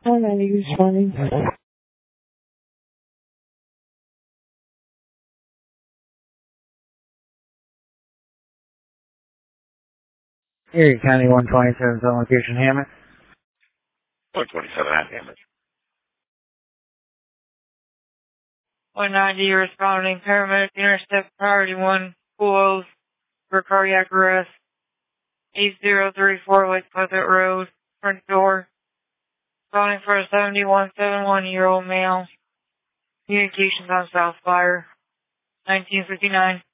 190 responding. Erie County 127 on location, Hammond. 127 at Hammond. 190 responding. Paramedic intercept priority 1 pools for cardiac arrest. 8034 West Pleasant Road, front door. Responding for a 71-71-year-old male. Communications on South Fire. 1959.